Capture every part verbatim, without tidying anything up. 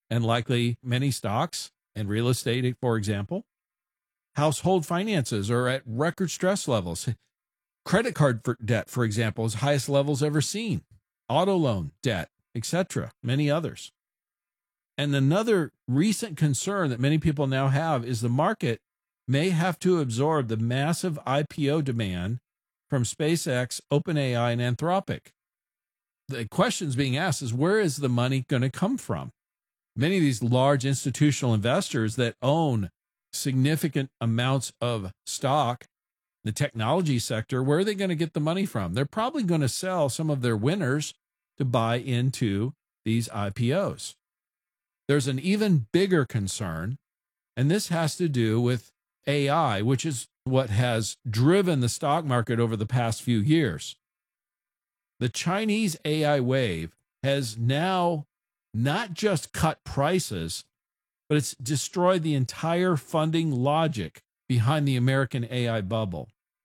and likely many stocks and real estate, for example. Household finances are at record stress levels. Credit card for debt, for example, is highest levels ever seen. Auto loan debt, et cetera, many others. And another recent concern that many people now have is the market may have to absorb the massive I P O demand from SpaceX, OpenAI, and Anthropic. The questions being asked is, where is the money going to come from? Many of these large institutional investors that own significant amounts of stock, the technology sector, where are they going to get the money from? They're probably going to sell some of their winners to buy into these I P Os. There's an even bigger concern, and this has to do with A I, which is what has driven the stock market over the past few years. The Chinese A I wave has now not just cut prices, but it's destroyed the entire funding logic behind the American A I bubble.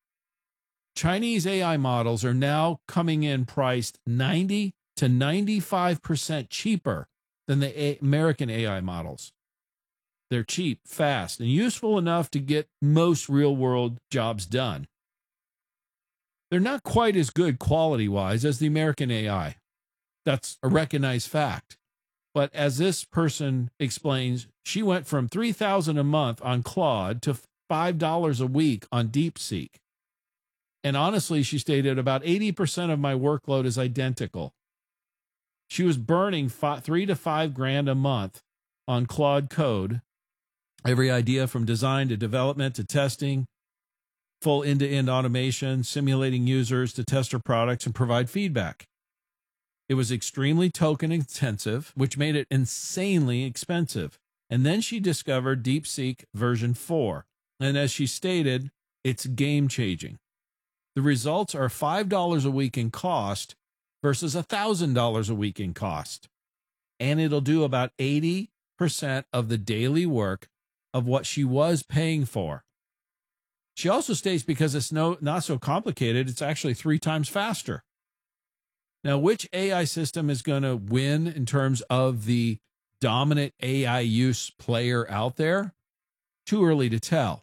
Chinese A I models are now coming in priced ninety to ninety-five percent cheaper than the A- American A I models. They're cheap, fast, and useful enough to get most real-world jobs done. They're not quite as good quality-wise as the American A I. That's a recognized fact. But as this person explains, she went from three thousand dollars a month on Claude to five dollars a week on DeepSeek. And honestly, she stated, about eighty percent of my workload is identical. She was burning five, three to five grand a month on Claude Code. Every idea from design to development to testing, full end-to-end automation, simulating users to test her products and provide feedback. It was extremely token intensive, which made it insanely expensive. And then she discovered DeepSeek version four. And as she stated, it's game-changing. The results are five dollars a week in cost versus one thousand dollars a week in cost. And it'll do about eighty percent of the daily work of what she was paying for. She also states because it's no, not so complicated, it's actually three times faster. Now, which A I system is going to win in terms of the dominant A I use player out there? Too early to tell.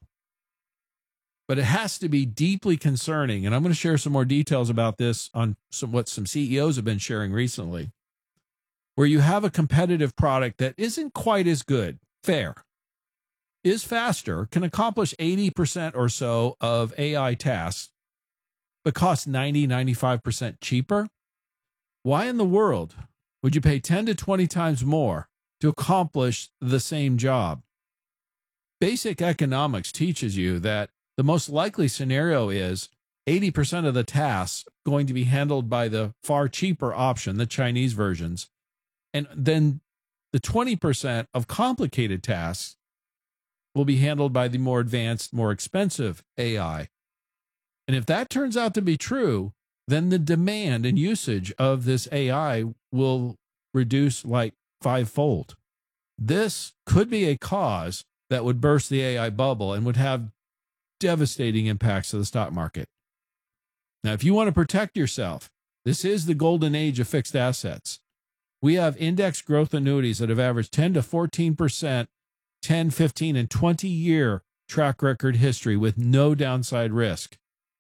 But it has to be deeply concerning, and I'm going to share some more details about this on some, what some C E Os have been sharing recently, where you have a competitive product that isn't quite as good, fair, is faster, can accomplish eighty percent or so of A I tasks, but costs ninety, ninety-five percent cheaper. Why in the world would you pay ten to twenty times more to accomplish the same job? Basic economics teaches you that the most likely scenario is eighty percent of the tasks going to be handled by the far cheaper option, the Chinese versions, and then the twenty percent of complicated tasks will be handled by the more advanced, more expensive A I. And if that turns out to be true, then the demand and usage of this A I will reduce like fivefold. This could be a cause that would burst the A I bubble and would have devastating impacts to the stock market. Now, if you want to protect yourself, this is the golden age of fixed assets. We have index growth annuities that have averaged ten to fourteen percent, ten, fifteen, and twenty year track record history with no downside risk.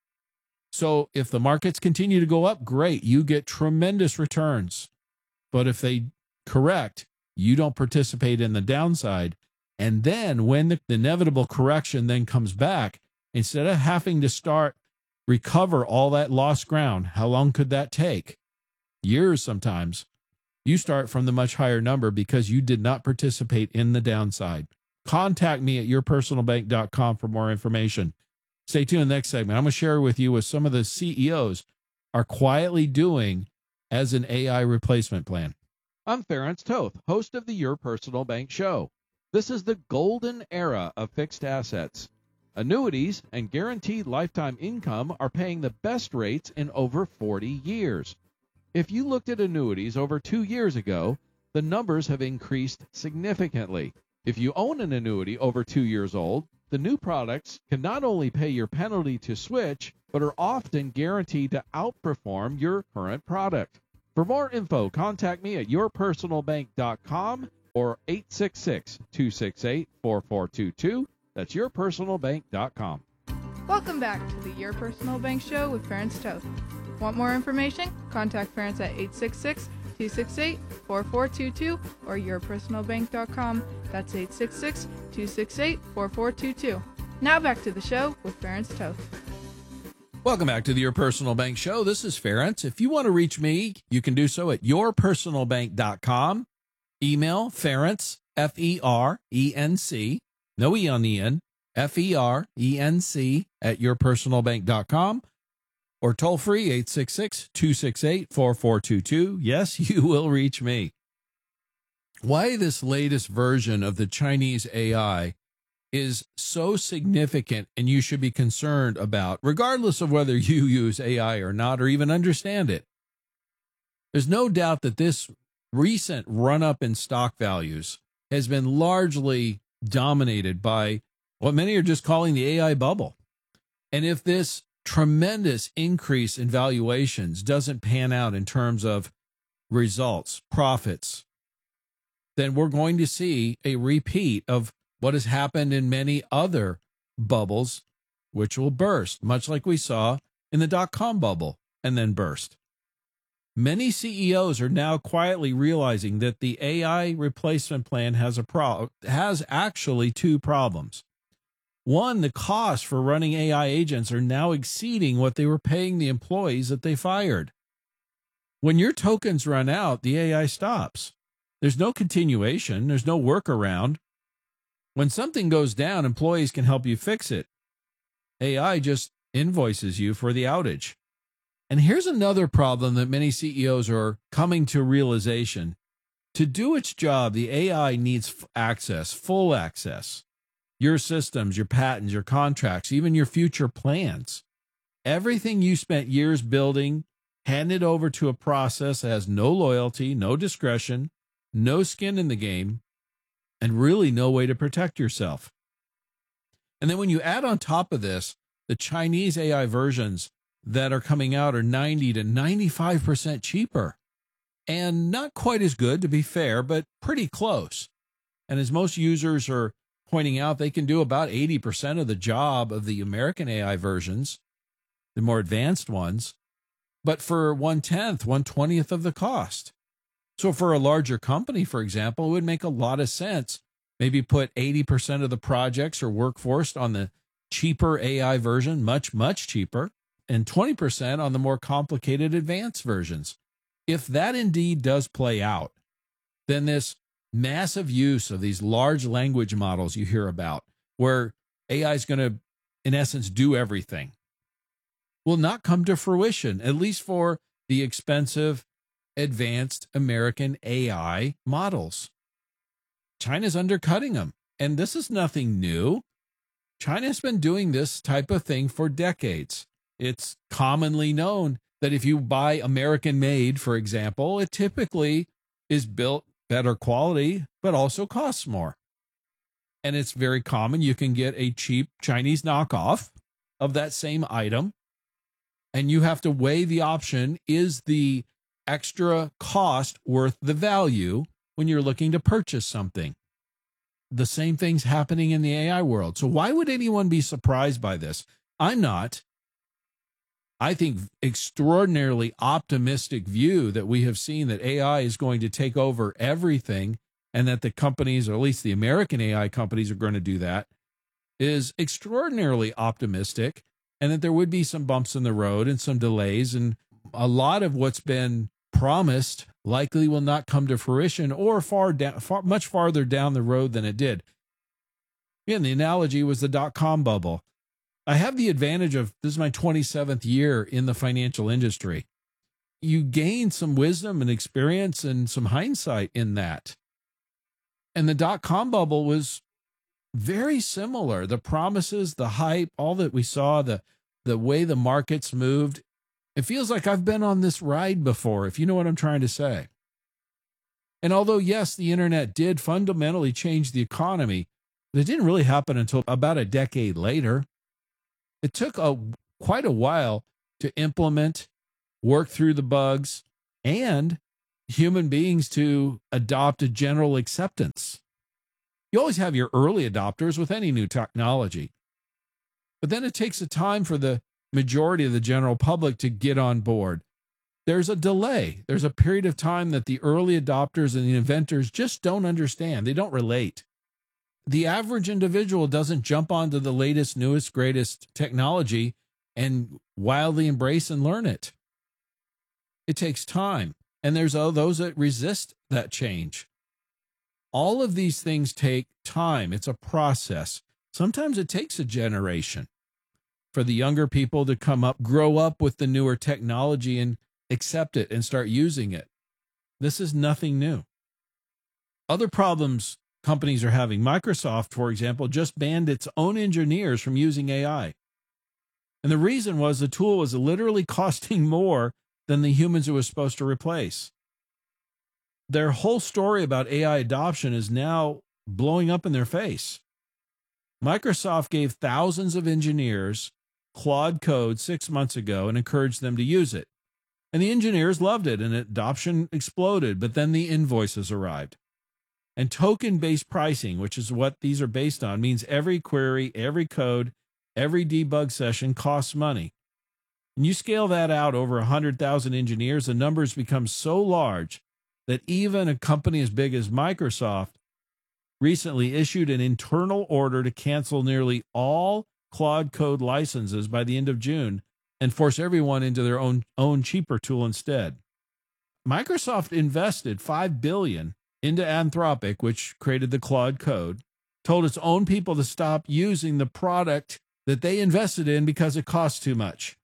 So if the markets continue to go up, great, you get tremendous returns. But if they correct, you don't participate in the downside. And then when the inevitable correction then comes back, instead of having to start recover all that lost ground, how long could that take? Years sometimes. You start from the much higher number because you did not participate in the downside. Contact me at your personal bank dot com for more information. Stay tuned in the next segment. I'm going to share with you what some of the C E Os are quietly doing as an A I replacement plan. I'm Ference Toth, host of the Your Personal Bank Show. This is the golden era of fixed assets. Annuities and guaranteed lifetime income are paying the best rates in over forty years. If you looked at annuities over two years ago, the numbers have increased significantly. If you own an annuity over two years old, the new products can not only pay your penalty to switch, but are often guaranteed to outperform your current product. For more info, contact me at your personal bank dot com. or eight six six, two six eight, four four two two. That's your personal bank dot com. Welcome back to the Your Personal Bank Show with Ferenc Toth. Want more information? Contact Ferenc at eight six six, two six eight, four four two two or your personal bank dot com. That's eight six six, two six eight, four four two two. Now back to the show with Ferenc Toth. Welcome back to the Your Personal Bank Show. This is Ferenc. If you want to reach me, you can do so at your personal bank dot com. Email Ferenc, F E R E N C, no E on the end, F E R E N C at your personal bank dot com, or toll free eight six six, two six eight, four four two two. Yes, you will reach me. Why this latest version of the Chinese A I is so significant and you should be concerned about, regardless of whether you use A I or not, or even understand it. There's no doubt that this recent run-up in stock values has been largely dominated by what many are just calling the A I bubble. And if this tremendous increase in valuations doesn't pan out in terms of results, profits, then we're going to see a repeat of what has happened in many other bubbles, which will burst, much like we saw in the dot-com bubble and then burst. Many C E Os are now quietly realizing that the A I replacement plan has a pro- has actually two problems. One, the costs for running A I agents are now exceeding what they were paying the employees that they fired. When your tokens run out, the A I stops. There's no continuation. There's no workaround. When something goes down, employees can help you fix it. A I just invoices you for the outage. And here's another problem that many C E Os are coming to realization. To do its job, the A I needs access, full access. Your systems, your patents, your contracts, even your future plans. Everything you spent years building, handed over to a process that has no loyalty, no discretion, no skin in the game, and really no way to protect yourself. And then when you add on top of this, the Chinese A I versions that are coming out are ninety to ninety-five percent cheaper. And not quite as good, to be fair, but pretty close. And as most users are pointing out, they can do about eighty percent of the job of the American A I versions, the more advanced ones, but for one-tenth, one-twentieth of the cost. So for a larger company, for example, it would make a lot of sense. Maybe put eighty percent of the projects or workforce on the cheaper A I version, much, much cheaper, and twenty percent on the more complicated advanced versions. If that indeed does play out, then this massive use of these large language models you hear about, where A I is going to, in essence, do everything, will not come to fruition, at least for the expensive, advanced American A I models. China's undercutting them, and this is nothing new. China's been doing this type of thing for decades. It's commonly known that if you buy American-made, for example, it typically is built better quality, but also costs more. And it's very common you can get a cheap Chinese knockoff of that same item, and you have to weigh the option, is the extra cost worth the value when you're looking to purchase something? The same thing's happening in the A I world. So why would anyone be surprised by this? I'm not. I think extraordinarily optimistic view that we have seen that A I is going to take over everything and that the companies, or at least the American A I companies, are going to do that is extraordinarily optimistic, and that there would be some bumps in the road and some delays, and a lot of what's been promised likely will not come to fruition, or far down, far, much farther down the road than it did. Again, the analogy was the dot-com bubble. I have the advantage of, this is my twenty-seventh year in the financial industry. You gain some wisdom and experience and some hindsight in that. And the dot-com bubble was very similar. The promises, the hype, all that we saw, the, the way the markets moved, it feels like I've been on this ride before, if you know what I'm trying to say. And although, yes, the internet did fundamentally change the economy, it didn't really happen until about a decade later. It took a quite a while to implement, work through the bugs, and human beings to adopt a general acceptance. You always have your early adopters with any new technology, but then it takes a time for the majority of the general public to get on board. There's a delay. There's a period of time that the early adopters and the inventors just don't understand. They don't relate. The average individual doesn't jump onto the latest, newest, greatest technology and wildly embrace and learn it. It takes time. And there's oh, those that resist that change. All of these things take time. It's a process. Sometimes it takes a generation for the younger people to come up, grow up with the newer technology and accept it and start using it. This is nothing new. Other problems companies are having. Microsoft, for example, just banned its own engineers from using A I. And the reason was the tool was literally costing more than the humans it was supposed to replace. Their whole story about A I adoption is now blowing up in their face. Microsoft gave thousands of engineers Claude Code six months ago and encouraged them to use it. And the engineers loved it, and adoption exploded, but then the invoices arrived. And token-based pricing, which is what these are based on, means every query, every code, every debug session costs money. And you scale that out over one hundred thousand engineers, the numbers become so large that even a company as big as Microsoft recently issued an internal order to cancel nearly all Claude Code licenses by the end of June and force everyone into their own, own cheaper tool instead. Microsoft invested five billion dollars into Anthropic, which created the Claude Code, told its own people to stop using the product that they invested in because it costs too much.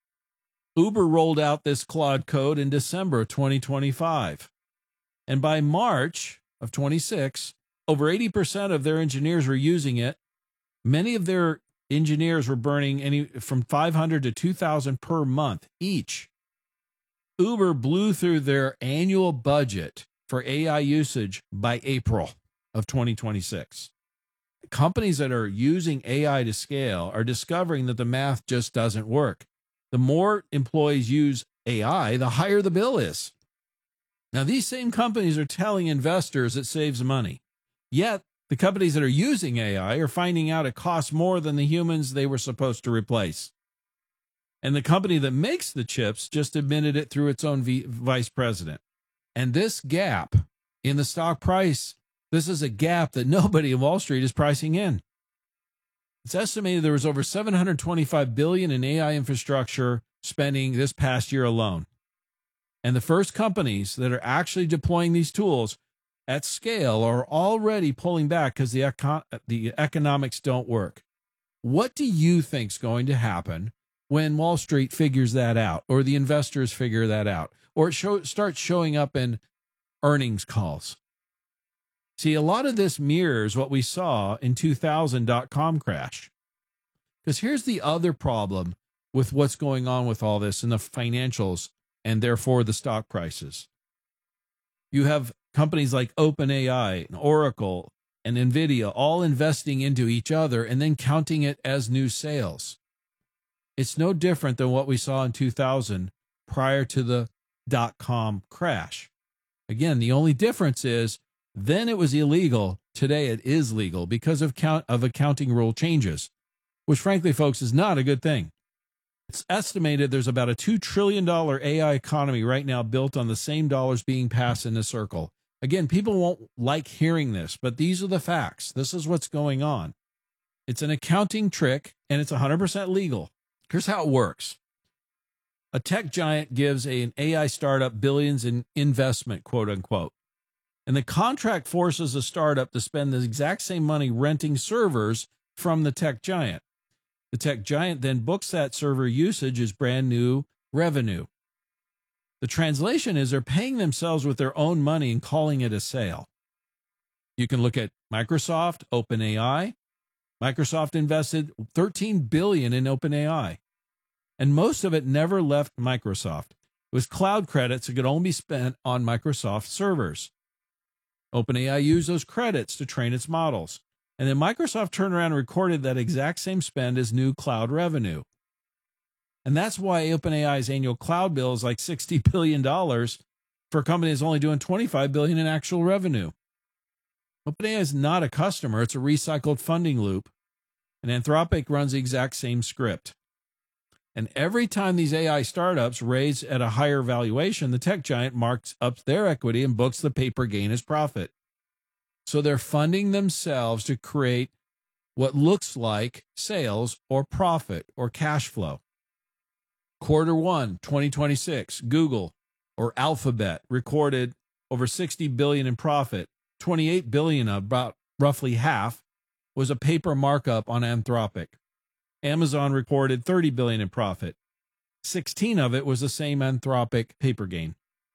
Uber rolled out this Claude Code in December of twenty twenty-five. And by March of twenty-six, over eighty percent of their engineers were using it. Many of their engineers were burning any from five hundred to two thousand per month each. Uber blew through their annual budget for A I usage by April of twenty twenty-six. Companies that are using A I to scale are discovering that the math just doesn't work. The more employees use A I, the higher the bill is. Now, these same companies are telling investors it saves money. Yet, the companies that are using A I are finding out it costs more than the humans they were supposed to replace. And the company that makes the chips just admitted it through its own v- vice president. And this gap in the stock price, this is a gap that nobody in Wall Street is pricing in. It's estimated there was over seven hundred twenty-five billion dollars in A I infrastructure spending this past year alone. And the first companies that are actually deploying these tools at scale are already pulling back because the, econ- the economics don't work. What do you think is going to happen when Wall Street figures that out, or the investors figure that out, or it show, starts showing up in earnings calls? See, a lot of this mirrors what we saw in two thousand dot-com crash. Because here's the other problem with what's going on with all this in the financials and therefore the stock prices. You have companies like OpenAI and Oracle and NVIDIA all investing into each other and then counting it as new sales. It's no different than what we saw in two thousand prior to the dot-com crash. Again, the only difference is then it was illegal. Today it is legal because of count of accounting rule changes, which frankly, folks, is not a good thing. It's estimated there's about a two trillion dollars A I economy right now built on the same dollars being passed in a circle. Again, people won't like hearing this, but these are the facts. This is what's going on. It's an accounting trick, and it's one hundred percent legal. Here's how it works. A tech giant gives an A I startup billions in investment, quote unquote. And the contract forces a startup to spend the exact same money renting servers from the tech giant. The tech giant then books that server usage as brand new revenue. The translation is they're paying themselves with their own money and calling it a sale. You can look at Microsoft, OpenAI. Microsoft invested thirteen billion dollars in OpenAI, and most of it never left Microsoft. It was cloud credits that could only be spent on Microsoft servers. OpenAI used those credits to train its models, and then Microsoft turned around and recorded that exact same spend as new cloud revenue. And that's why OpenAI's annual cloud bill is like sixty billion dollars, for a company that's only doing twenty-five billion dollars in actual revenue. OpenAI is not a customer. It's a recycled funding loop. And Anthropic runs the exact same script. And every time these A I startups raise at a higher valuation, the tech giant marks up their equity and books the paper gain as profit. So they're funding themselves to create what looks like sales or profit or cash flow. Quarter one, twenty twenty-six, Google or Alphabet recorded over sixty billion dollars in profit. twenty-eight billion dollars, about roughly half, was a paper markup on Anthropic. Amazon recorded thirty billion dollars in profit. sixteen of it was the same Anthropic paper gain.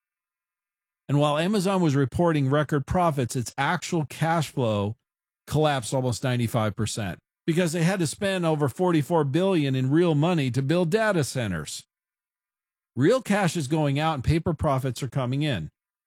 And while Amazon was reporting record profits, its actual cash flow collapsed almost ninety-five percent because they had to spend over forty-four billion dollars in real money to build data centers. Real cash is going out and paper profits are coming in.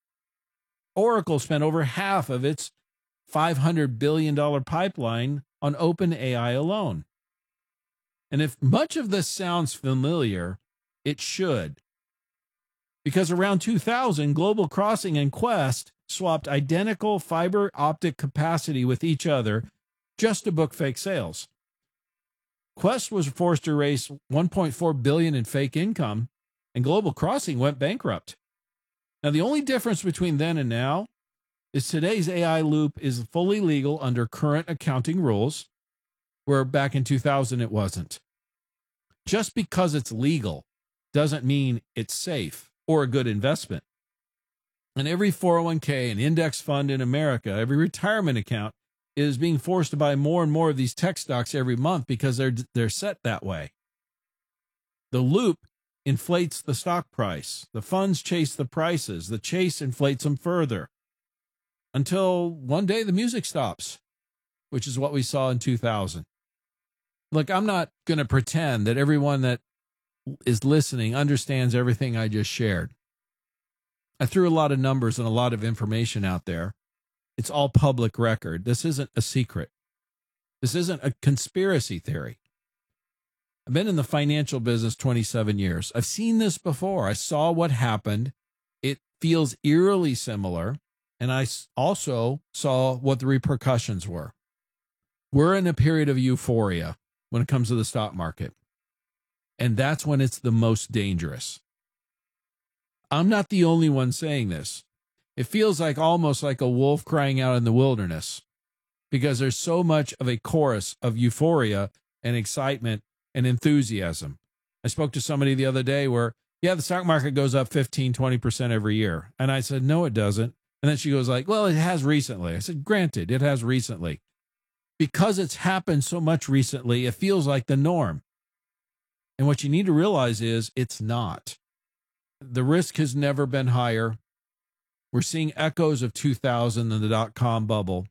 Oracle spent over half of its five hundred billion dollars pipeline on OpenAI alone. And if much of this sounds familiar, it should. Because around two thousand, Global Crossing and Quest swapped identical fiber optic capacity with each other just to book fake sales. Quest was forced to raise one point four billion dollars in fake income, and Global Crossing went bankrupt. Now, the only difference between then and now is today's A I loop is fully legal under current accounting rules, where back in two thousand it wasn't. Just because it's legal doesn't mean it's safe or a good investment. And every four oh one k and index fund in America, every retirement account is being forced to buy more and more of these tech stocks every month because they're they're set that way. The loop inflates the stock price. The funds chase the prices. The chase inflates them further until one day the music stops, which is what we saw in two thousand. Look, I'm not going to pretend that everyone that is listening understands everything I just shared. I threw a lot of numbers and a lot of information out there. It's all public record. This isn't a secret. This isn't a conspiracy theory. I've been in the financial business twenty-seven years. I've seen this before. I saw what happened. It feels eerily similar. And I also saw what the repercussions were. We're in a period of euphoria when it comes to the stock market. And that's when it's the most dangerous. I'm not the only one saying this. It feels like almost like a wolf crying out in the wilderness because there's so much of a chorus of euphoria and excitement and enthusiasm. I spoke to somebody the other day where, yeah, the stock market goes up fifteen, twenty percent every year. And I said, no, it doesn't. And then she goes like, well, it has recently. I said, granted, it has recently. Because it's happened so much recently, it feels like the norm. And what you need to realize is it's not. The risk has never been higher. We're seeing echoes of two thousand and the dot-com bubble.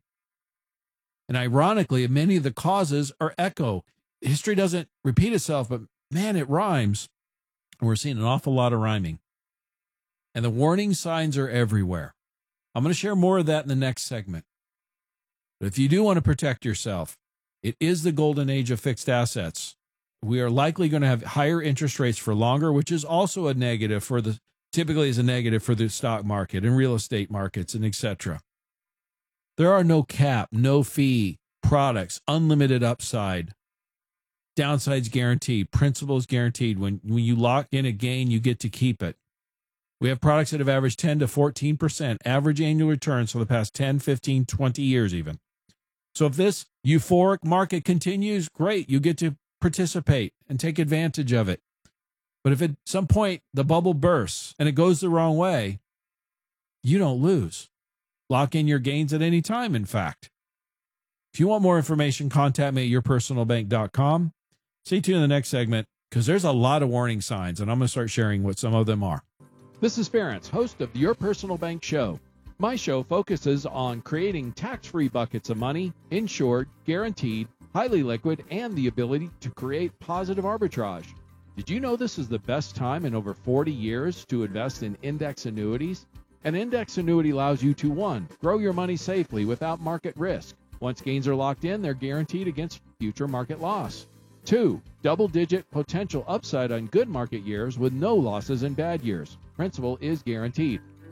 And ironically, many of the causes are echo. History doesn't repeat itself, but man, it rhymes. And we're seeing an awful lot of rhyming. And the warning signs are everywhere. I'm going to share more of that in the next segment. But if you do want to protect yourself, it is the golden age of fixed assets. We are likely going to have higher interest rates for longer, which is also a negative for the, typically is a negative for the stock market and real estate markets and et cetera. There are no cap, no fee products, unlimited upside, downsides guaranteed, principals guaranteed. When, when you lock in a gain, you get to keep it. We have products that have averaged ten to fourteen percent average annual returns for the past ten, fifteen, twenty years even. So if this euphoric market continues, great, you get to participate and take advantage of it. But if at some point the bubble bursts and it goes the wrong way, you don't lose. Lock in your gains at any time, in fact. If you want more information, contact me at your personal bank dot com. Stay tuned in the next segment because there's a lot of warning signs, and I'm going to start sharing what some of them are. This is Ference, host of the Your Personal Bank Show. My show focuses on creating tax-free buckets of money, insured, guaranteed, highly liquid, and the ability to create positive arbitrage. Did you know this is the best time in over forty years to invest in index annuities? An index annuity allows you to, one, grow your money safely without market risk. Once gains are locked in, they're guaranteed against future market loss. Two, double-digit potential upside on good market years with no losses in bad years. Principal is guaranteed.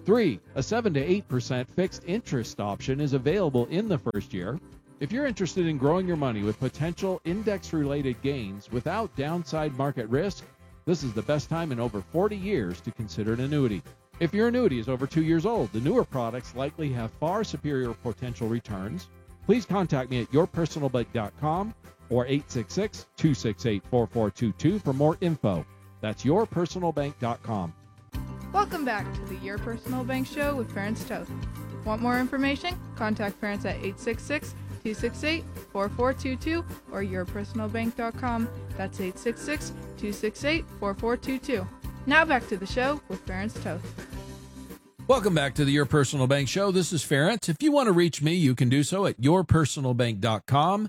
Three, a seven to eight percent fixed interest option is available in the first year. If you're interested in growing your money with potential index-related gains without downside market risk, this is the best time in over forty years to consider an annuity. If your annuity is over two years old, the newer products likely have far superior potential returns. Please contact me at your personal bank dot com or eight six six, two six eight, four four two two for more info. That's your personal bank dot com. Welcome back to the Your Personal Bank Show with Ferenc Toth. Want more information? Contact Ferenc at eight six six, two six eight, four four two two or your personal bank dot com. That's eight six six, two six eight, four four two two. Now back to the show with Ferenc Toth. Welcome back to the Your Personal Bank Show. This is Ferenc. If you want to reach me, you can do so at your personal bank dot com.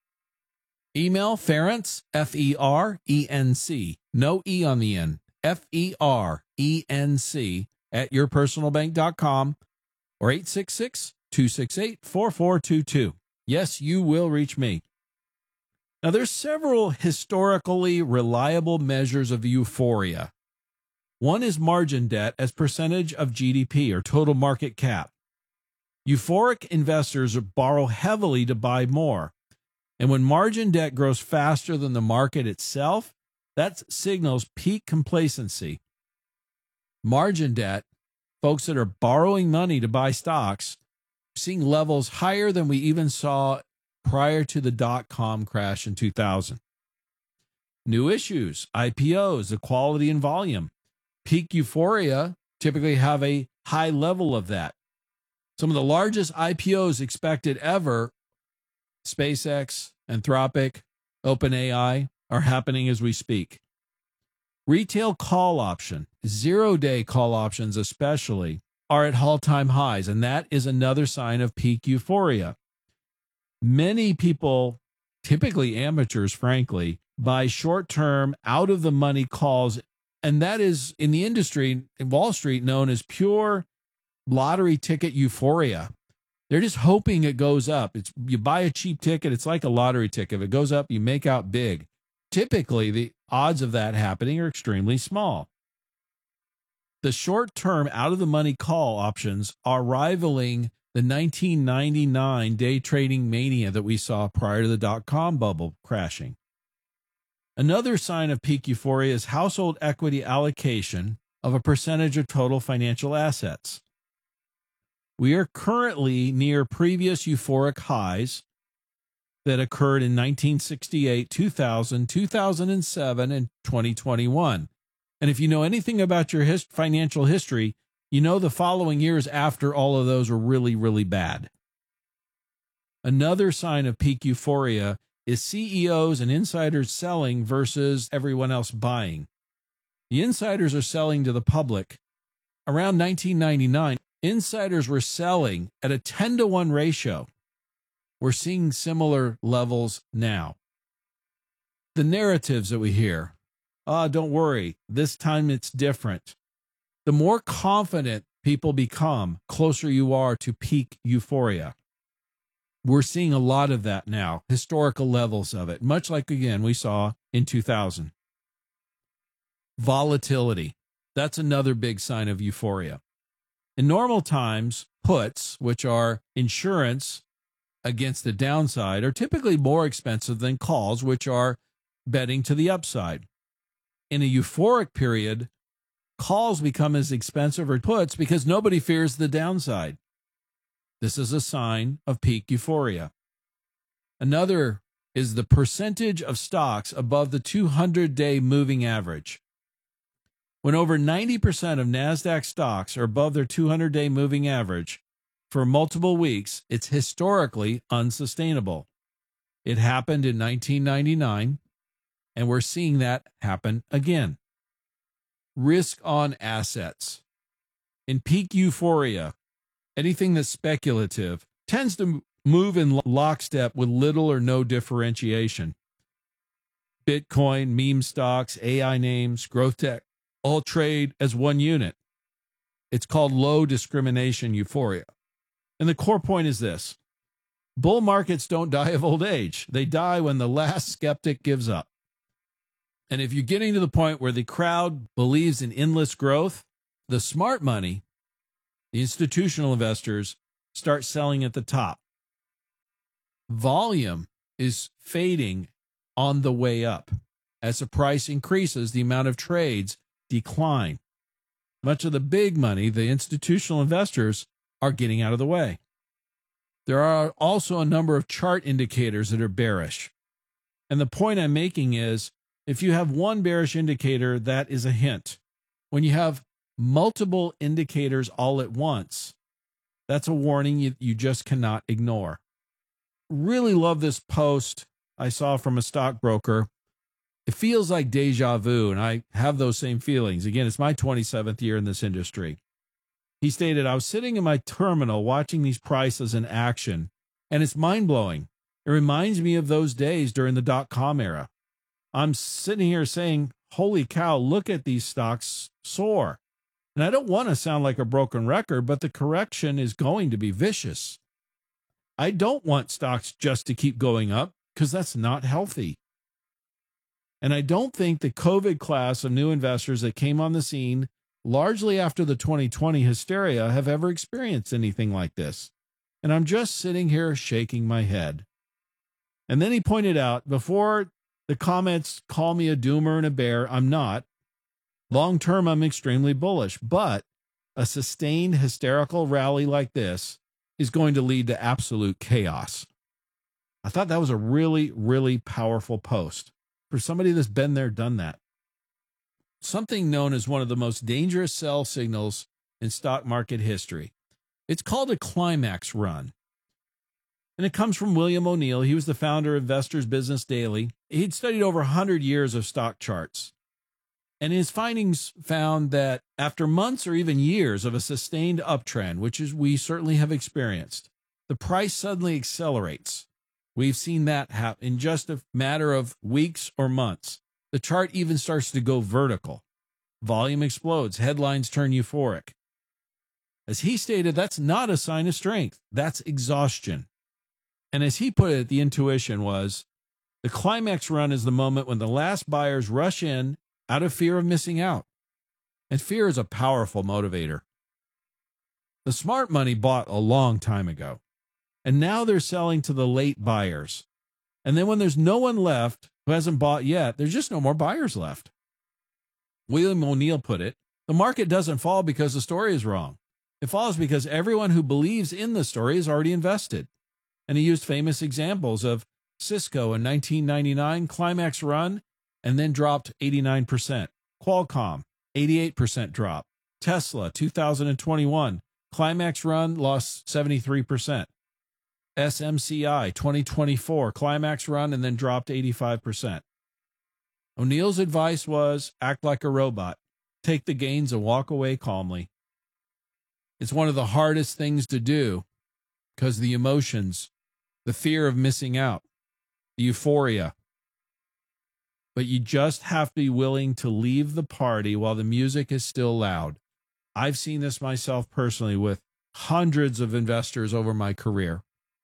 Email Ferenc, F E R E N C. No E on the end. F E R E N C at your personal bank dot com or eight six six, two six eight, four four two two. Yes, you will reach me. Now, there's several historically reliable measures of euphoria. One is margin debt as percentage of G D P or total market cap. Euphoric investors borrow heavily to buy more. And when margin debt grows faster than the market itself, that signals peak complacency. Margin debt, folks that are borrowing money to buy stocks, seeing levels higher than we even saw prior to the dot-com crash in two thousand. New issues, I P Os, the quality and volume. Peak euphoria typically have a high level of that. Some of the largest I P Os expected ever, SpaceX, Anthropic, OpenAI, are happening as we speak. Retail call option, zero-day call options especially, are at all-time highs, and that is another sign of peak euphoria. Many people, typically amateurs, frankly, buy short-term, out-of-the-money calls, and that is, in the industry, in Wall Street, known as pure lottery ticket euphoria. They're just hoping it goes up. It's you buy a cheap ticket, it's like a lottery ticket. If it goes up, you make out big. Typically, the odds of that happening are extremely small. The short-term, out-of-the-money call options are rivaling the nineteen ninety-nine day trading mania that we saw prior to the dot-com bubble crashing. Another sign of peak euphoria is household equity allocation of a percentage of total financial assets. We are currently near previous euphoric highs that occurred in nineteen sixty-eight, two thousand, two thousand seven, and twenty twenty-one. And if you know anything about your his- financial history, you know the following years after all of those were really, really bad. Another sign of peak euphoria is C E Os and insiders selling versus everyone else buying. The insiders are selling to the public. Around nineteen ninety-nine, insiders were selling at a ten to one ratio. We're seeing similar levels now. The narratives that we hear, ah, don't worry, this time it's different. The more confident people become, closer you are to peak euphoria. We're seeing a lot of that now, historical levels of it, much like, again, we saw in two thousand. Volatility, that's another big sign of euphoria. In normal times, puts, which are insurance against the downside, are typically more expensive than calls, which are betting to the upside. In a euphoric period, calls become as expensive as puts because nobody fears the downside. This is a sign of peak euphoria. Another is the percentage of stocks above the two hundred day moving average. When over ninety percent of NASDAQ stocks are above their two hundred day moving average for multiple weeks, it's historically unsustainable. It happened in nineteen ninety-nine, and we're seeing that happen again. Risk on assets. In peak euphoria, anything that's speculative tends to move in lockstep with little or no differentiation. Bitcoin, meme stocks, A I names, growth tech, all trade as one unit. It's called low discrimination euphoria. And the core point is this: bull markets don't die of old age. They die when the last skeptic gives up. And if you're getting to the point where the crowd believes in endless growth, the smart money The institutional investors start selling at the top. Volume is fading on the way up. As the price increases, the amount of trades decline. Much of the big money, the institutional investors, are getting out of the way. There are also a number of chart indicators that are bearish. And the point I'm making is, if you have one bearish indicator, that is a hint. When you have multiple indicators all at once, that's a warning you, you just cannot ignore. Really love this post I saw from a stockbroker. It feels like deja vu, and I have those same feelings. Again, it's my twenty-seventh year in this industry. He stated, I was sitting in my terminal watching these prices in action, and it's mind-blowing. It reminds me of those days during the dot-com era. I'm sitting here saying, holy cow, look at these stocks soar. And I don't want to sound like a broken record, but the correction is going to be vicious. I don't want stocks just to keep going up because that's not healthy. And I don't think the COVID class of new investors that came on the scene largely after the twenty twenty hysteria have ever experienced anything like this. And I'm just sitting here shaking my head. And then he pointed out, before the comments call me a doomer and a bear, I'm not. Long term, I'm extremely bullish, but a sustained hysterical rally like this is going to lead to absolute chaos. I thought that was a really, really powerful post for somebody that's been there, done that. Something known as one of the most dangerous sell signals in stock market history. It's called a climax run. And it comes from William O'Neill. He was the founder of Investors Business Daily. He'd studied over one hundred years of stock charts. And his findings found that after months or even years of a sustained uptrend, which is we certainly have experienced, the price suddenly accelerates. We've seen that happen in just a matter of weeks or months. The chart even starts to go vertical. Volume explodes. Headlines turn euphoric. As he stated, that's not a sign of strength. That's exhaustion. And as he put it, the intuition was, the climax run is the moment when the last buyers rush in out of fear of missing out. And fear is a powerful motivator. The smart money bought a long time ago. And now they're selling to the late buyers. And then when there's no one left who hasn't bought yet, there's just no more buyers left. William O'Neill put it, the market doesn't fall because the story is wrong. It falls because everyone who believes in the story is already invested. And he used famous examples of Cisco in nineteen ninety-nine, climax run, and then dropped eighty-nine percent. Qualcomm, eighty-eight percent drop. Tesla, two thousand twenty-one, climax run, lost seventy-three percent. S M C I, twenty twenty-four, climax run, and then dropped eighty-five percent. O'Neill's advice was, act like a robot. Take the gains and walk away calmly. It's one of the hardest things to do because the emotions, the fear of missing out, the euphoria. But you just have to be willing to leave the party while the music is still loud. I've seen this myself personally with hundreds of investors over my career,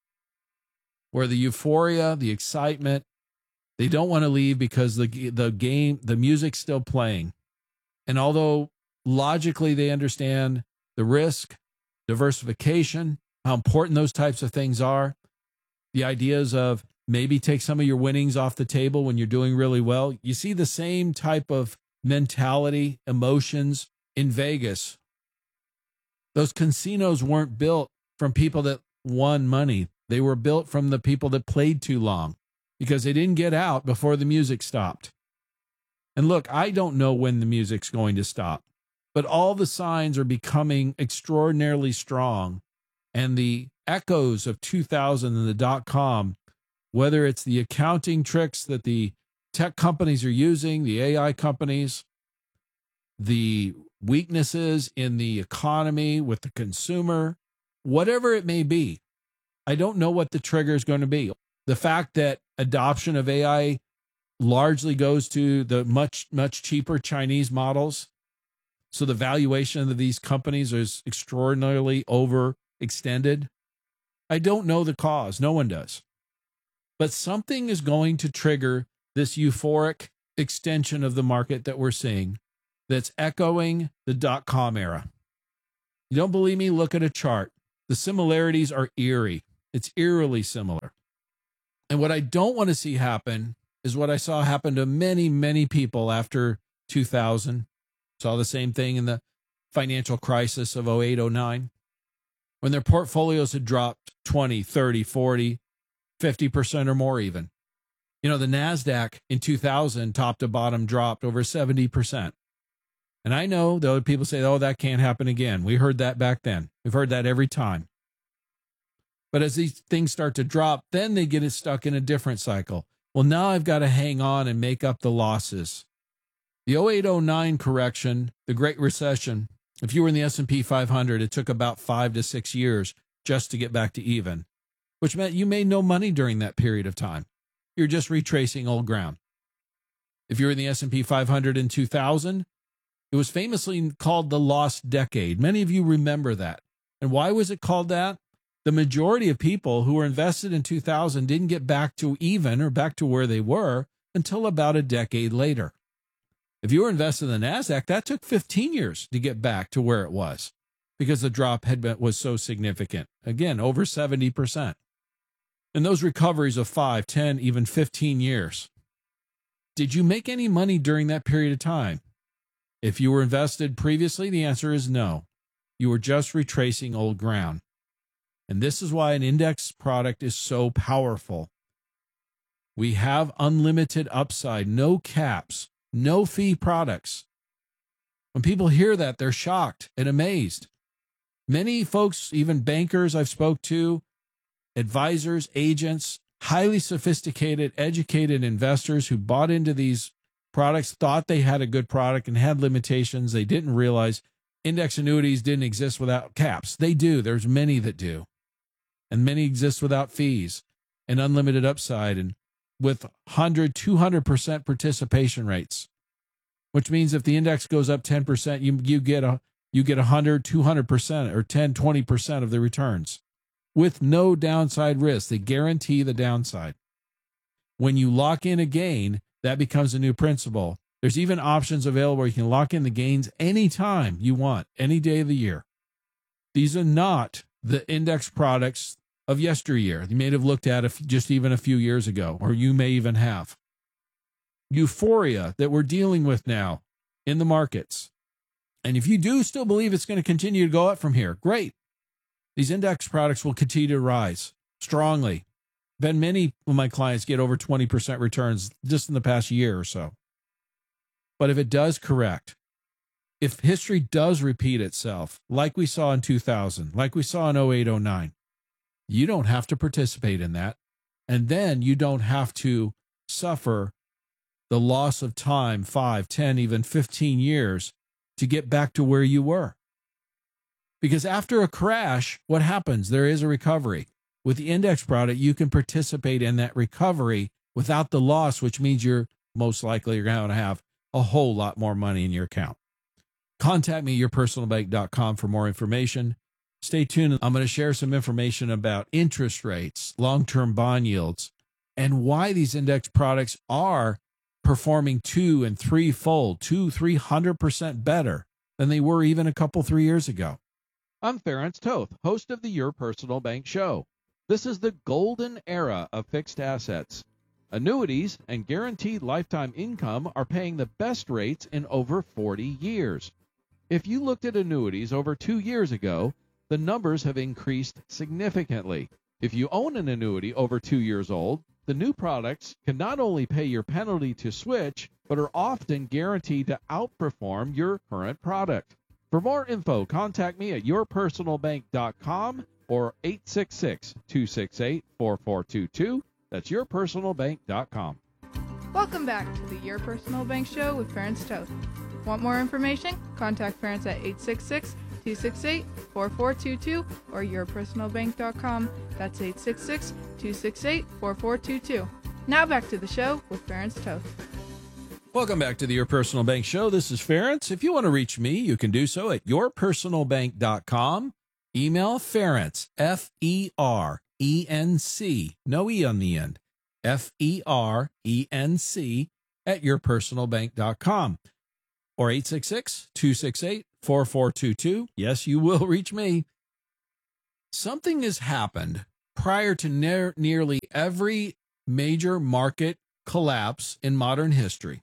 where the euphoria, the excitement, they don't want to leave because the the game, the music's still playing. And although logically they understand the risk, diversification, how important those types of things are, the ideas of maybe take some of your winnings off the table when you're doing really well. You see the same type of mentality, emotions in Vegas. Those casinos weren't built from people that won money. They were built from the people that played too long because they didn't get out before the music stopped. And look, I don't know when the music's going to stop, but all the signs are becoming extraordinarily strong. And the echoes of two thousand and the dot-com, whether it's the accounting tricks that the tech companies are using, the A I companies, the weaknesses in the economy with the consumer, whatever it may be, I don't know what the trigger is going to be. The fact that adoption of A I largely goes to the much, much cheaper Chinese models. So the valuation of these companies is extraordinarily overextended. I don't know the cause. No one does. But something is going to trigger this euphoric extension of the market that we're seeing that's echoing the dot-com era. You don't believe me? Look at a chart. The similarities are eerie. It's eerily similar. And what I don't want to see happen is what I saw happen to many, many people after two thousand. Saw the same thing in the financial crisis of oh eight, oh nine, when their portfolios had dropped twenty, thirty, forty, fifty percent or more even. You know, the NASDAQ in two thousand, top to bottom, dropped over seventy percent. And I know, though, people say, oh, that can't happen again. We heard that back then. We've heard that every time. But as these things start to drop, then they get it stuck in a different cycle. Well, now I've got to hang on and make up the losses. The oh eight oh nine correction, the Great Recession, if you were in the S and P five hundred, it took about five to six years just to get back to even, which meant you made no money during that period of time. You're just retracing old ground. If you're in the S and P five hundred in two thousand, it was famously called the lost decade. Many of you remember that. And why was it called that? The majority of people who were invested in two thousand didn't get back to even or back to where they were until about a decade later. If you were invested in the NASDAQ, that took fifteen years to get back to where it was because the drop had been, was so significant. Again, over seventy percent. And those recoveries of five, ten, even fifteen years. Did you make any money during that period of time? If you were invested previously, the answer is no. You were just retracing old ground. And this is why an index product is so powerful. We have unlimited upside, no caps, no fee products. When people hear that, they're shocked and amazed. Many folks, even bankers I've spoke to, advisors, agents, highly sophisticated, educated investors who bought into these products, thought they had a good product and had limitations. They didn't realize index annuities didn't exist without caps. They do. There's many that do. And many exist without fees and unlimited upside and with one hundred, two hundred percent participation rates, which means if the index goes up ten percent, you, you get a you get one hundred, two hundred percent or ten, twenty percent of the returns with no downside risk. They guarantee the downside. When you lock in a gain, that becomes a new principle. There's even options available where you can lock in the gains anytime you want, any day of the year. These are not the index products of yesteryear. You may have looked at it just even a few years ago, or you may even have. Euphoria that we're dealing with now in the markets. And if you do still believe it's going to continue to go up from here, great. These index products will continue to rise strongly. I've had many of my clients get over twenty percent returns just in the past year or so. But if it does correct, if history does repeat itself, like we saw in two thousand, like we saw in oh eight, oh nine, you don't have to participate in that. And then you don't have to suffer the loss of time, five, ten, even fifteen years to get back to where you were. Because after a crash, what happens? There is a recovery. With the index product, you can participate in that recovery without the loss, which means you're most likely going to have a whole lot more money in your account. Contact me at your personal bank dot com for more information. Stay tuned. I'm going to share some information about interest rates, long-term bond yields, and why these index products are performing two and three-fold, two, three hundred percent better than they were even a couple, three years ago. I'm Ference Toth, host of the Your Personal Bank Show. This is the golden era of fixed assets. Annuities and guaranteed lifetime income are paying the best rates in over forty years. If you looked at annuities over two years ago, the numbers have increased significantly. If you own an annuity over two years old, the new products can not only pay your penalty to switch, but are often guaranteed to outperform your current product. For more info, contact me at your personal bank dot com or eight six six, two six eight, four four two two. That's your personal bank dot com. Welcome back to the Your Personal Bank Show with Ference Toth. Want more information? Contact Ference at eight six six, two six eight, four four two two or your personal bank dot com. That's eight six six, two six eight, four four two two. Now back to the show with Ference Toth. Welcome back to the Your Personal Bank Show. This is Ference. If you want to reach me, you can do so at your personal bank dot com. Email Ference, F E R E N C, no E on the end, F E R E N C at your personal bank dot com or eight six six, two six eight, four four two two. Yes, you will reach me. Something has happened prior to ne- nearly every major market collapse in modern history.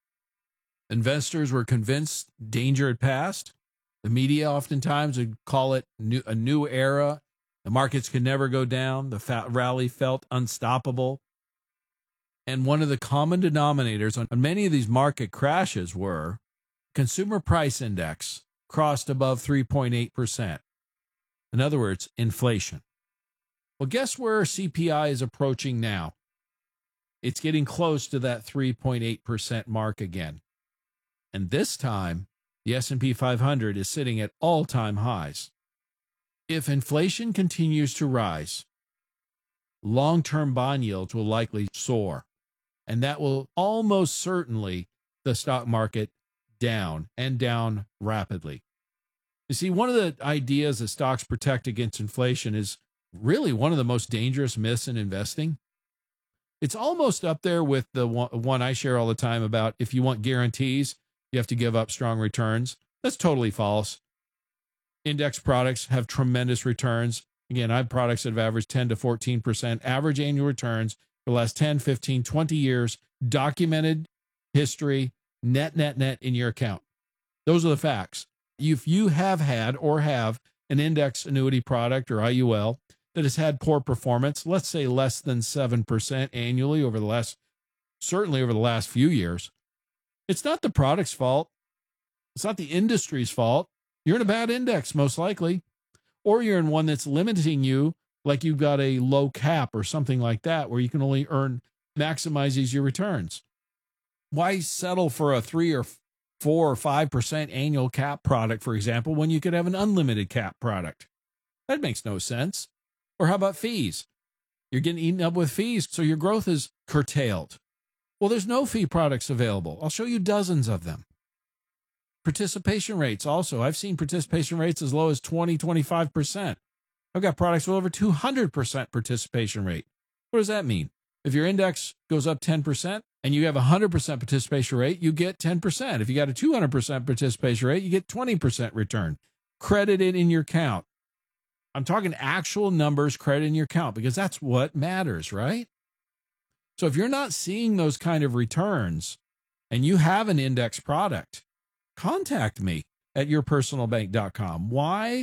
Investors were convinced danger had passed. The media oftentimes would call it new, a new era. The markets could never go down. The fa- rally felt unstoppable. And one of the common denominators on, on many of these market crashes were consumer price index crossed above three point eight percent. In other words, inflation. Well, guess where C P I is approaching now? It's getting close to that three point eight percent mark again. And this time, the S and P five hundred is sitting at all-time highs. If inflation continues to rise, long-term bond yields will likely soar, and that will almost certainly the stock market down and down rapidly. You see, one of the ideas that stocks protect against inflation is really one of the most dangerous myths in investing. It's almost up there with the one I share all the time about if you want guarantees, you have to give up strong returns. That's totally false. Index products have tremendous returns. Again, I have products that have averaged ten to fourteen percent average annual returns for the last ten, fifteen, twenty years, documented history, net, net, net in your account. Those are the facts. If you have had or have an index annuity product or I U L that has had poor performance, let's say less than seven percent annually over the last, certainly over the last few years, it's not the product's fault. It's not the industry's fault. You're in a bad index, most likely, or you're in one that's limiting you, like you've got a low cap or something like that, where you can only earn, maximizes your returns. Why settle for a three or four or five percent annual cap product, for example, when you could have an unlimited cap product? That makes no sense. Or how about fees? You're getting eaten up with fees, so your growth is curtailed. Well, there's no fee products available. I'll show you dozens of them. Participation rates also. I've seen participation rates as low as twenty, twenty-five percent. I've got products with over two hundred percent participation rate. What does that mean? If your index goes up ten percent and you have a one hundred percent participation rate, you get ten percent. If you got a two hundred percent participation rate, you get twenty percent return. Credited in your account. I'm talking actual numbers credited in your account because that's what matters, right? So if you're not seeing those kind of returns and you have an index product, contact me at your personal bank dot com. Why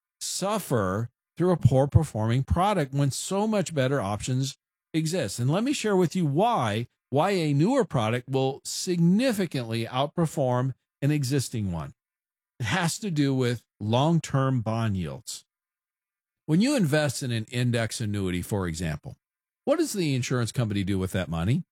suffer through a poor performing product when so much better options exist? And let me share with you why, why a newer product will significantly outperform an existing one. It has to do with long-term bond yields. When you invest in an index annuity, for example, what does the insurance company do with that money?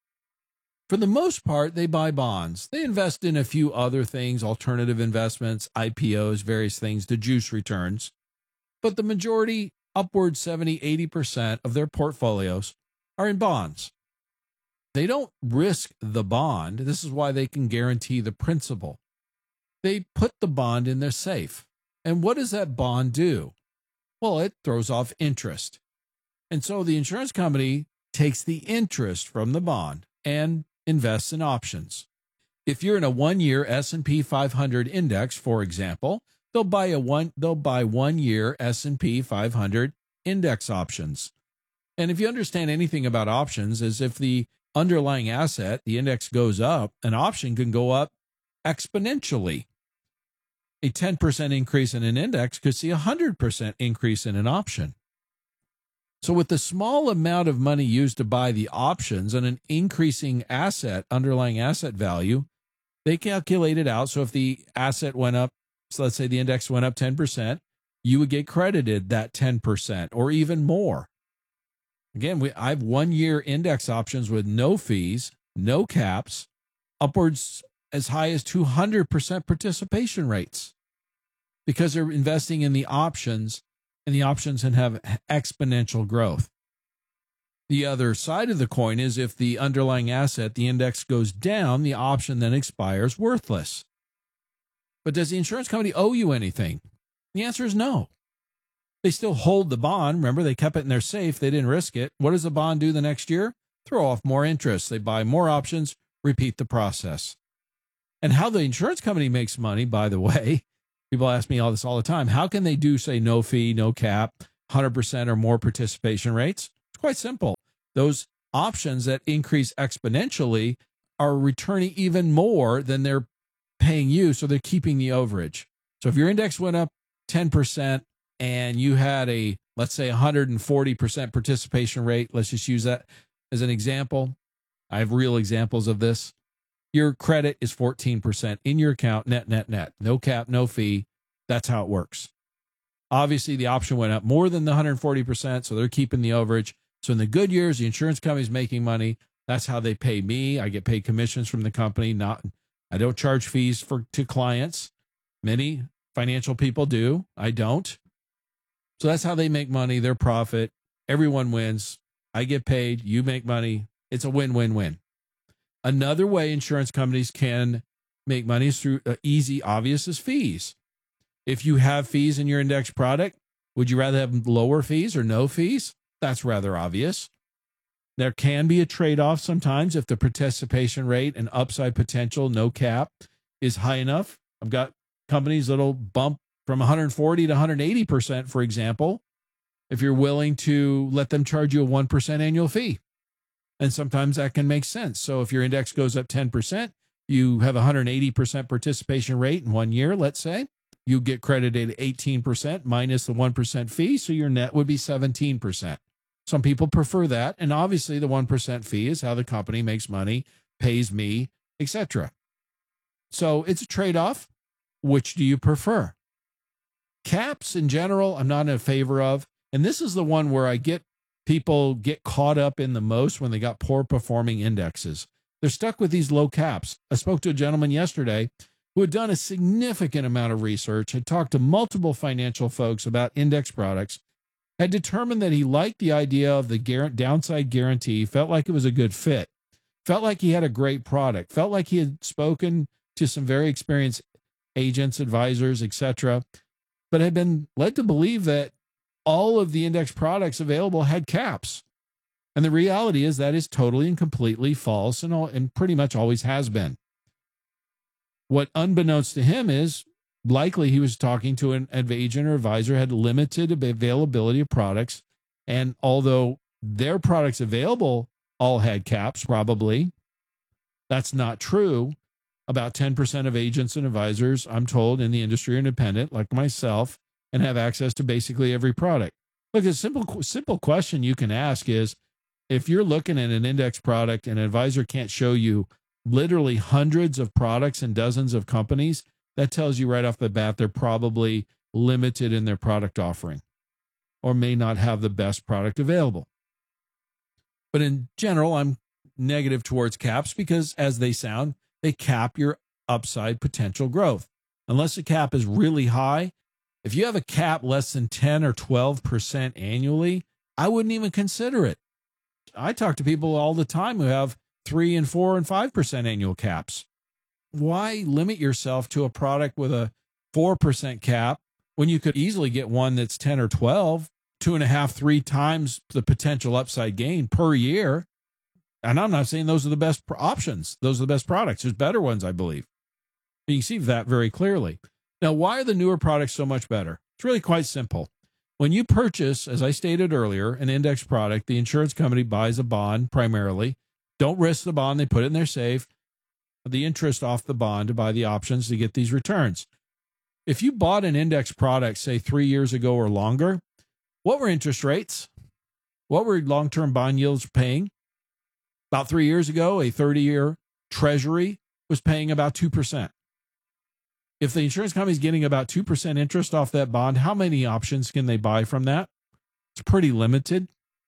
For the most part, they buy bonds. They invest in a few other things, alternative investments, I P Os, various things to juice returns. But the majority, upwards seventy, eighty percent of their portfolios are in bonds. They don't risk the bond. This is why they can guarantee the principal. They put the bond in their safe. And what does that bond do? Well, it throws off interest. And so the insurance company takes the interest from the bond and invests in options. If you're in a one-year S and P five hundred index, for example, they'll buy a one they'll buy one-year S and P five hundred index options. And if you understand anything about options, is if the underlying asset, the index goes up, an option can go up exponentially. A ten percent increase in an index could see a one hundred percent increase in an option. So with the small amount of money used to buy the options and an increasing asset, underlying asset value, they calculate it out. So if the asset went up, so let's say the index went up ten percent, you would get credited that ten percent or even more. Again, we, I have one-year index options with no fees, no caps, upwards as high as two hundred percent participation rates because they're investing in the options, and the options can have exponential growth. The other side of the coin is if the underlying asset, the index, goes down, the option then expires worthless. But does the insurance company owe you anything? The answer is no. They still hold the bond. Remember, they kept it in their safe. They didn't risk it. What does the bond do the next year? Throw off more interest. They buy more options, repeat the process. And how the insurance company makes money, by the way, people ask me all this all the time. How can they do, say, no fee, no cap, one hundred percent or more participation rates? It's quite simple. Those options that increase exponentially are returning even more than they're paying you, so they're keeping the overage. So if your index went up ten percent and you had a, let's say, one hundred forty percent participation rate, let's just use that as an example. I have real examples of this. Your credit is fourteen percent in your account, net, net, net. No cap, no fee. That's how it works. Obviously, the option went up more than the one hundred forty percent, so they're keeping the overage. So in the good years, the insurance company's making money. That's how they pay me. I get paid commissions from the company. Not, I don't charge fees for to clients. Many financial people do. I don't. So that's how they make money. Their profit. Everyone wins. I get paid. You make money. It's a win-win-win. Another way insurance companies can make money is through uh, easy, obvious as fees. If you have fees in your index product, would you rather have lower fees or no fees? That's rather obvious. There can be a trade-off sometimes if the participation rate and upside potential, no cap, is high enough. I've got companies that'll bump from one hundred forty to one hundred eighty percent, for example, if you're willing to let them charge you a one percent annual fee. And sometimes that can make sense. So if your index goes up ten percent, you have a one hundred eighty percent participation rate in one year, let's say. You get credited eighteen percent minus the one percent fee, so your net would be seventeen percent. Some people prefer that, and obviously the one percent fee is how the company makes money, pays me, et cetera. So it's a trade-off. Which do you prefer? Caps in general, I'm not in favor of, and this is the one where I get people get caught up in the most when they got poor performing indexes. They're stuck with these low caps. I spoke to a gentleman yesterday who had done a significant amount of research, had talked to multiple financial folks about index products, had determined that he liked the idea of the downside guarantee, felt like it was a good fit, felt like he had a great product, felt like he had spoken to some very experienced agents, advisors, et cetera, but had been led to believe that all of the index products available had caps. And the reality is that is totally and completely false and, all, and pretty much always has been. What unbeknownst to him is likely he was talking to an agent or advisor, had limited availability of products. And although their products available all had caps, probably, that's not true. About ten percent of agents and advisors, I'm told, in the industry are independent, like myself, and have access to basically every product. Look, a simple, simple question you can ask is, if you're looking at an index product and an advisor can't show you literally hundreds of products and dozens of companies, that tells you right off the bat they're probably limited in their product offering or may not have the best product available. But in general, I'm negative towards caps because, as they sound, they cap your upside potential growth. Unless the cap is really high, if you have a cap less than ten or twelve percent annually, I wouldn't even consider it. I talk to people all the time who have three and four and five percent annual caps. Why limit yourself to a product with a four percent cap when you could easily get one that's ten or twelve, two and a half, three times the potential upside gain per year? And I'm not saying those are the best options. Those are the best products. There's better ones, I believe. You can see that very clearly. Now, why are the newer products so much better? It's really quite simple. When you purchase, as I stated earlier, an index product, the insurance company buys a bond primarily. Don't risk the bond. They put it in their safe. The interest off the bond to buy the options to get these returns. If you bought an index product, say three years ago or longer, what were interest rates? What were long-term bond yields paying? About three years ago, a thirty-year treasury was paying about two percent. If the insurance company is getting about two percent interest off that bond, how many options can they buy from that? It's pretty limited.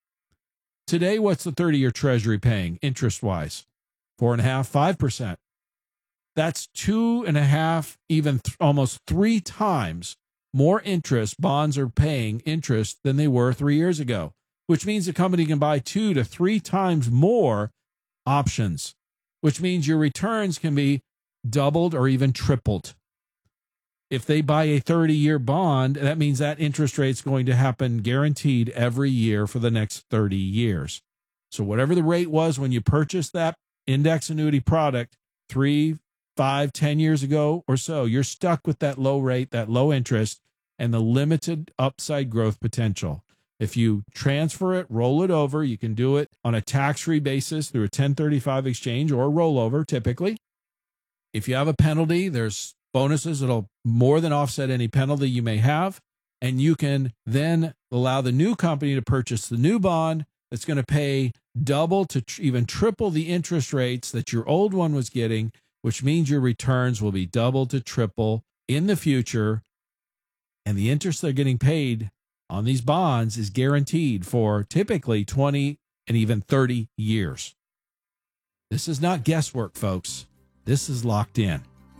Today, what's the thirty-year treasury paying interest-wise? Four and a half, five percent. That's two and a half, even th- almost three times more interest bonds are paying interest than they were three years ago, which means the company can buy two to three times more options, which means your returns can be doubled or even tripled. If they buy a thirty-year bond, that means that interest rate is going to happen guaranteed every year for the next thirty years. So whatever the rate was when you purchased that index annuity product three, five, ten years ago or so, you're stuck with that low rate, that low interest, and the limited upside growth potential. If you transfer it, roll it over, you can do it on a tax-free basis through a ten thirty-five exchange or rollover typically. If you have a penalty, there's bonuses that'll more than offset any penalty you may have. And you can then allow the new company to purchase the new bond that's going to pay double to tr- even triple the interest rates that your old one was getting, which means your returns will be double to triple in the future. And the interest they're getting paid on these bonds is guaranteed for typically twenty and even thirty years. This is not guesswork, folks. This is locked in.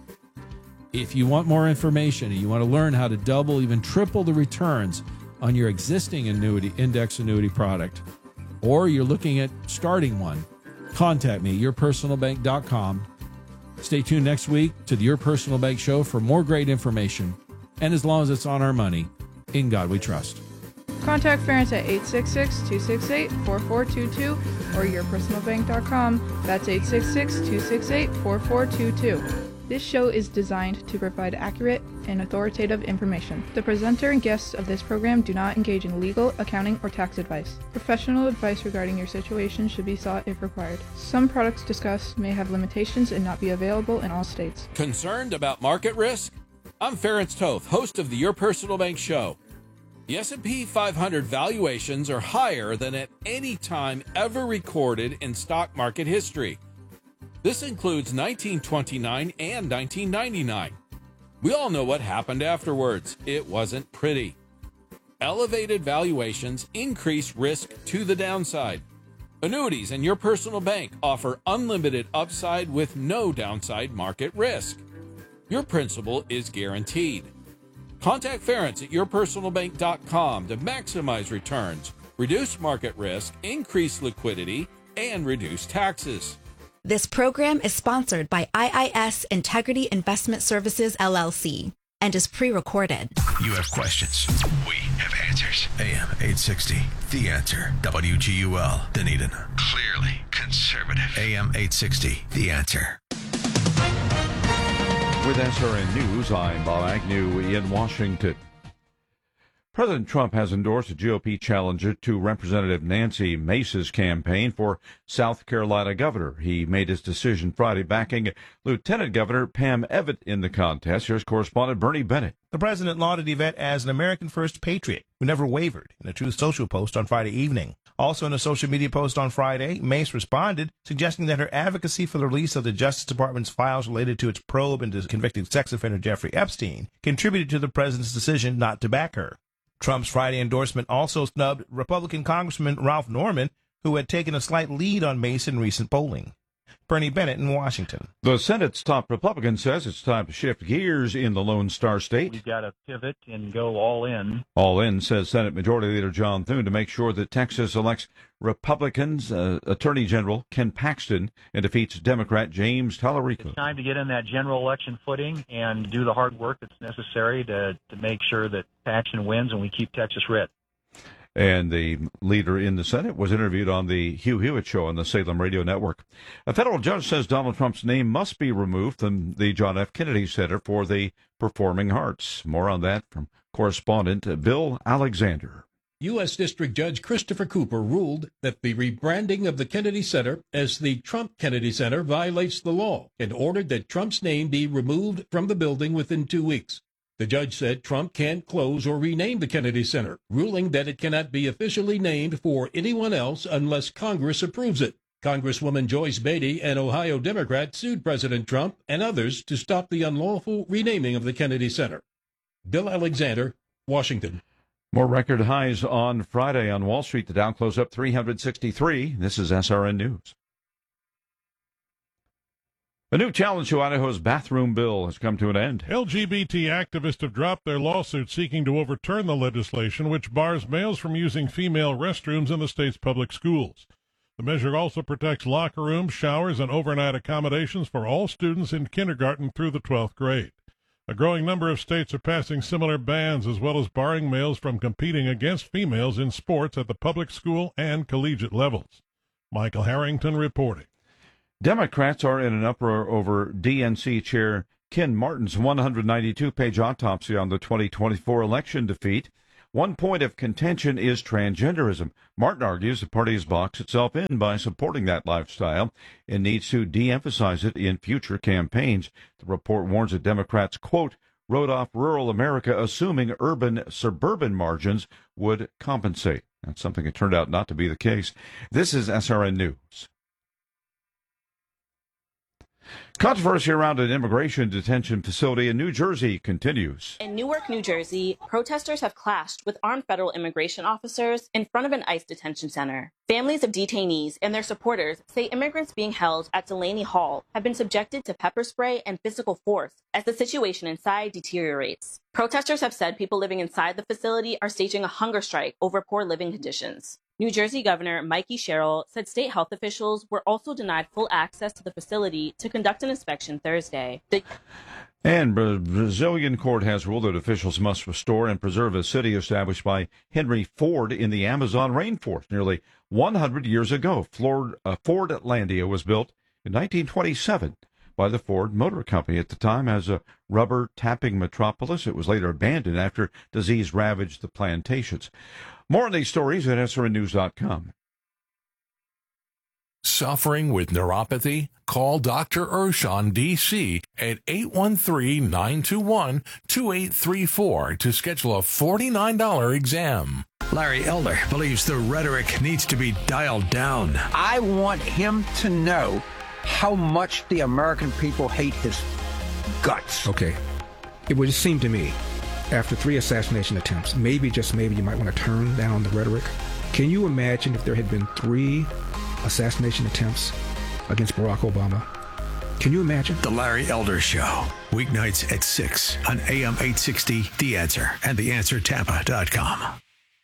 If you want more information and you want to learn how to double, even triple the returns on your existing annuity index annuity product, or you're looking at starting one, contact me, your personal bank dot com. Stay tuned next week to the Your Personal Bank Show for more great information. And as long as it's on our money, in God we trust. Contact Ference at eight six six, two six eight, four four two two or your personal bank dot com. That's eight six six, two six eight, four four two two. This show is designed to provide accurate and authoritative information. The presenter and guests of this program do not engage in legal, accounting, or tax advice. Professional advice regarding your situation should be sought if required. Some products discussed may have limitations and not be available in all states. Concerned about market risk? I'm Ference Toth, host of the Your Personal Bank Show. The S and P five hundred valuations are higher than at any time ever recorded in stock market history. This includes nineteen twenty-nine and nineteen ninety-nine. We all know what happened afterwards. It wasn't pretty. Elevated valuations increase risk to the downside. Annuities and Your Personal Bank offer unlimited upside with no downside market risk. Your principal is guaranteed. Contact Ference at your personal bank dot com to maximize returns, reduce market risk, increase liquidity, and reduce taxes. This program is sponsored by I I S Integrity Investment Services, L L C, and is pre-recorded. You have questions. We have answers. A M eight sixty, The Answer. W G U L, Dunedin. Clearly conservative. A M eight sixty, The Answer. With S R N News, I'm Bob Agnew in Washington. President Trump has endorsed a G O P challenger to Representative Nancy Mace's campaign for South Carolina governor. He made his decision Friday, backing Lieutenant Governor Pam Evett in the contest. Here's correspondent Bernie Bennett. The president lauded Evett as an American first patriot who never wavered in a Truth Social post on Friday evening. Also in a social media post on Friday, Mace responded, suggesting that her advocacy for the release of the Justice Department's files related to its probe into convicted sex offender Jeffrey Epstein contributed to the president's decision not to back her. Trump's Friday endorsement also snubbed Republican Congressman Ralph Norman, who had taken a slight lead on Mace in recent polling. Bernie Bennett in Washington. The Senate's top Republican says it's time to shift gears in the Lone Star State. We've got to pivot and go all in. All in, says Senate Majority Leader John Thune, to make sure that Texas elects Republicans uh, Attorney General Ken Paxton and defeats Democrat James Tallarico. It's time to get in that general election footing and do the hard work that's necessary to, to make sure that Paxton wins and we keep Texas red. And the leader in the Senate was interviewed on the Hugh Hewitt Show on the Salem Radio Network. A federal judge says Donald Trump's name must be removed from the John F. Kennedy Center for the Performing Arts. More on that from correspondent Bill Alexander. U S. District Judge Christopher Cooper ruled that the rebranding of the Kennedy Center as the Trump Kennedy Center violates the law and ordered that Trump's name be removed from the building within two weeks. The judge said Trump can't close or rename the Kennedy Center, ruling that it cannot be officially named for anyone else unless Congress approves it. Congresswoman Joyce Beatty, an Ohio Democrat, sued President Trump and others to stop the unlawful renaming of the Kennedy Center. Bill Alexander, Washington. More record highs on Friday on Wall Street. The Dow closed up three hundred sixty-three. This is S R N News. A new challenge to Idaho's bathroom bill has come to an end. L G B T activists have dropped their lawsuit seeking to overturn the legislation which bars males from using female restrooms in the state's public schools. The measure also protects locker rooms, showers, and overnight accommodations for all students in kindergarten through the twelfth grade. A growing number of states are passing similar bans, as well as barring males from competing against females in sports at the public school and collegiate levels. Michael Harrington reporting. Democrats are in an uproar over D N C Chair Ken Martin's one hundred ninety-two page autopsy on the twenty twenty-four election defeat. One point of contention is transgenderism. Martin argues the party has boxed itself in by supporting that lifestyle and needs to de-emphasize it in future campaigns. The report warns that Democrats, quote, wrote off rural America, assuming urban-suburban margins would compensate. That's something that turned out not to be the case. This is S R N News. Controversy around an immigration detention facility in New Jersey continues. In Newark, New Jersey, protesters have clashed with armed federal immigration officers in front of an ICE detention center. Families of detainees and their supporters say immigrants being held at Delaney Hall have been subjected to pepper spray and physical force as the situation inside deteriorates. Protesters have said people living inside the facility are staging a hunger strike over poor living conditions. New Jersey Governor Mikey Sherrill said state health officials were also denied full access to the facility to conduct an inspection Thursday. The- And Bra- Brazilian court has ruled that officials must restore and preserve a city established by Henry Ford in the Amazon rainforest nearly one hundred years ago. Ford, uh, Fordlandia was built in nineteen twenty-seven by the Ford Motor Company, at the time as a rubber tapping metropolis. It was later abandoned after disease ravaged the plantations. More on these stories at S R N news dot com. Suffering with neuropathy? Call Doctor Urshan, D C at eight one three, nine two one, two eight three four to schedule a forty-nine dollars exam. Larry Elder believes the rhetoric needs to be dialed down. I want him to know how much the American people hate his guts. Okay. It would seem to me, after three assassination attempts, maybe, just maybe, you might want to turn down the rhetoric. Can you imagine if there had been three assassination attempts against Barack Obama? Can you imagine? The Larry Elder Show, weeknights at six on A M eight sixty, The Answer, and the answer tampa dot com.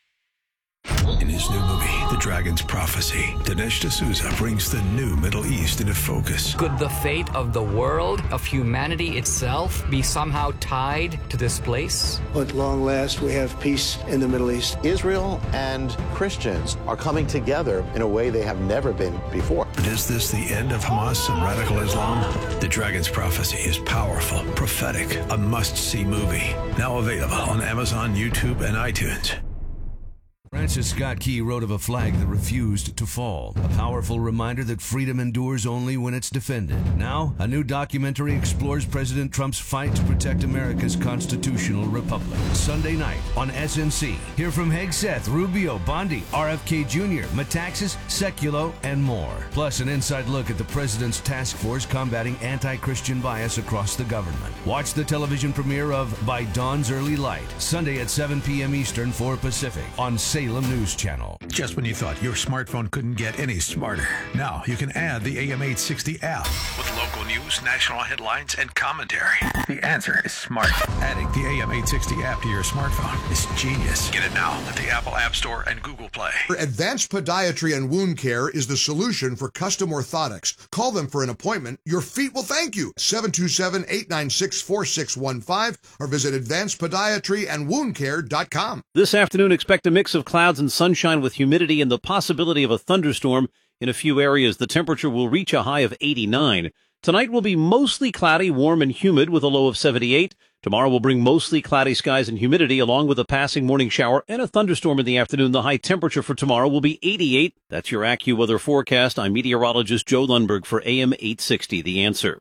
In his new movie, The Dragon's Prophecy, Dinesh D'Souza brings the new Middle East into focus. Could the fate of the world, of humanity itself, be somehow tied to this place? At long last, we have peace in the Middle East. Israel and Christians are coming together in a way they have never been before. But is this the end of Hamas and radical Islam? The Dragon's Prophecy is powerful, prophetic, a must-see movie. Now available on Amazon, YouTube, and iTunes. Francis Scott Key wrote of a flag that refused to fall, a powerful reminder that freedom endures only when it's defended. Now, a new documentary explores President Trump's fight to protect America's constitutional republic. Sunday night on S N C. Hear from Hegseth, Rubio, Bondi, R F K Junior, Metaxas, Sekulow, and more. Plus, an inside look at the president's task force combating anti-Christian bias across the government. Watch the television premiere of By Dawn's Early Light, Sunday at seven p.m. Eastern, four Pacific, on Salem News Channel. Just when you thought your smartphone couldn't get any smarter, now you can add the A M eight sixty app with local news, national headlines, and commentary. The answer is smart. Adding the A M eight sixty app to your smartphone is genius. Get it now at the Apple App Store and Google Play. Advanced Podiatry and Wound Care is the solution for custom orthotics. Call them for an appointment. Your feet will thank you. seven two seven, eight nine six, four six one five or visit advanced podiatry and wound care dot com. This afternoon, expect a mix of clouds and sunshine with humidity and the possibility of a thunderstorm in a few areas. The temperature will reach a high of eighty-nine. Tonight will be mostly cloudy, warm and humid with a low of seventy-eight. Tomorrow will bring mostly cloudy skies and humidity along with a passing morning shower and a thunderstorm in the afternoon. The high temperature for tomorrow will be eighty-eight. That's your AccuWeather forecast. I'm meteorologist Joe Lundberg for A M eight sixty, The Answer.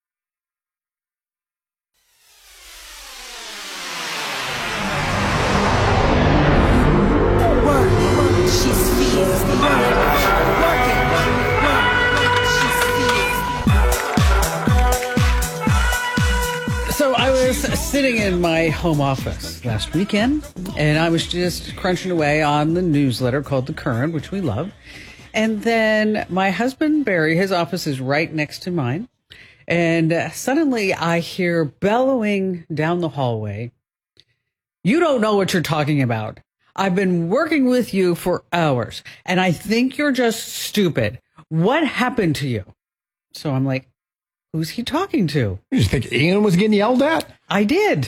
So I was sitting in my home office last weekend, and I was just crunching away on the newsletter called The Current, which we love. And then my husband, Barry, his office is right next to mine. And uh, suddenly I hear bellowing down the hallway, "You don't know what you're talking about. I've been working with you for hours, and I think you're just stupid. What happened to you?" So I'm like, who's he talking to? You just think Ian was getting yelled at? I did.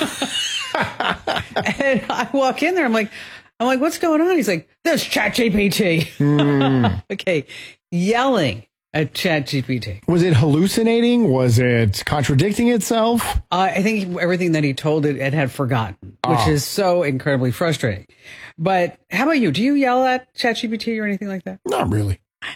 And I walk in there. I'm like, I'm like, what's going on? He's like, "This ChatGPT." Mm. Okay. Yelling at ChatGPT. Was it hallucinating? Was it contradicting itself? Uh, I think everything that he told it, it had forgotten, which Oh. is so incredibly frustrating. But how about you? Do you yell at ChatGPT or anything like that? Not really.